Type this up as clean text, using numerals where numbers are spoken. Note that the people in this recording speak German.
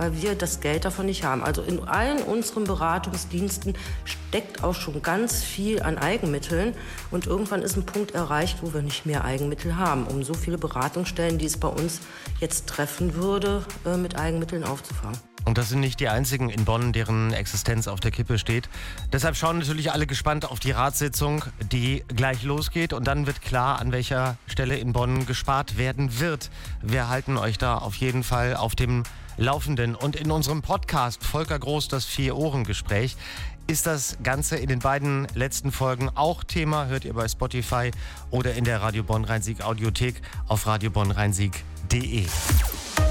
weil wir das Geld davon nicht haben. Also in allen unseren Beratungsdiensten steckt auch schon ganz viel an Eigenmitteln. Und irgendwann ist ein Punkt erreicht, wo wir nicht mehr Eigenmittel haben, um so viele Beratungsstellen, die es bei uns jetzt treffen würde, mit Eigenmitteln aufzufangen. Und das sind nicht die einzigen in Bonn, deren Existenz auf der Kippe steht. Deshalb schauen natürlich alle gespannt auf die Ratssitzung, die gleich losgeht. Und dann wird klar, an welcher Stelle in Bonn gespart werden wird. Wir halten euch da auf jeden Fall auf dem Laufenden. Und in unserem Podcast Volker Groß, das Vier-Ohren-Gespräch, ist das Ganze in den beiden letzten Folgen auch Thema. Hört ihr bei Spotify oder in der Radio Bonn Rhein-Sieg Audiothek auf radiobonn-rhein-sieg.de.